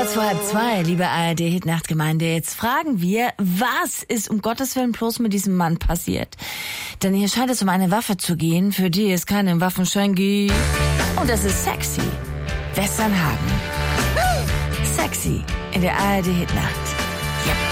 Kurz vor 1:30, liebe ARD-Hitnachtgemeinde, jetzt fragen wir, was ist um Gottes Willen bloß mit diesem Mann passiert? Denn hier scheint es um eine Waffe zu gehen, für die es keinen Waffenschein gibt. Und das ist Sexy. Westernhagen. Sexy in der ARD-Hitnacht. Ja.